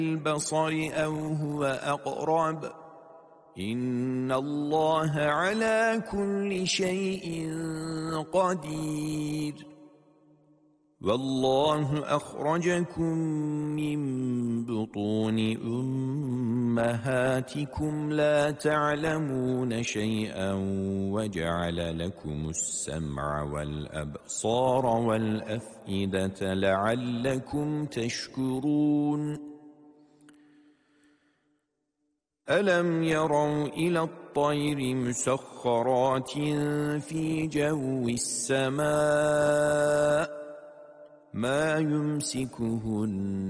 البصر أو هو أقرب إن الله على كل شيء قدير والله أخرجكم من بطون أمهاتكم لا تعلمون شيئا وجعل لكم السمع والأبصار والأفئدة لعلكم تشكرون ألم يروا إلى الطير مسخرات في جو السماء ما يمسكهن